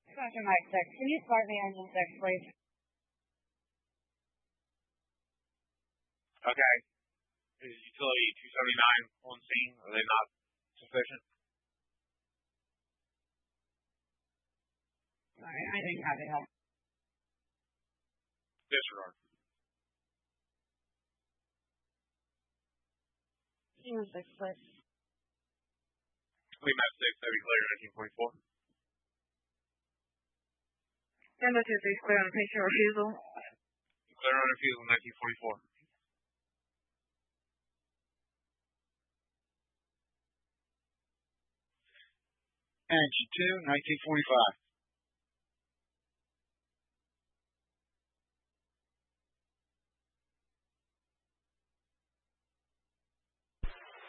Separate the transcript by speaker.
Speaker 1: Roger, Mike 6. Can you start me engine 6, please?
Speaker 2: Okay. Is utility 279 on scene? Are they not sufficient?
Speaker 1: Sorry, I think copy help.
Speaker 2: Disregard.
Speaker 1: Engine 6, please.
Speaker 2: Clean map 6, that'd be clear 1944.
Speaker 1: Delta 2-3 clear on patient refusal.
Speaker 2: Clear on refusal 1944.
Speaker 3: Engine 2, 1945.